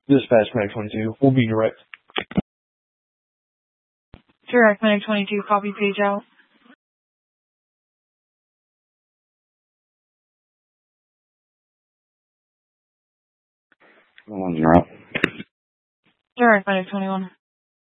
Dispatch Medic 22. We'll be direct. Direct Medic 22, copy, page out. You're out. Direct Medic 21.